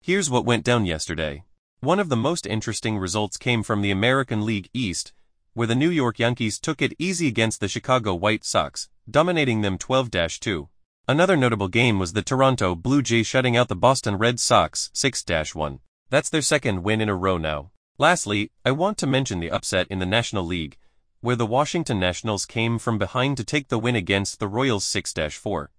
Here's what went down yesterday. One of the most interesting results came from the American League East, where the New York Yankees took it easy against the Chicago White Sox, dominating them 12-2. Another notable game was the Toronto Blue Jays shutting out the Boston Red Sox 6-1. That's their second win in a row now. Lastly, I want to mention the upset in the National League, where the Washington Nationals came from behind to take the win against the Royals 6-4.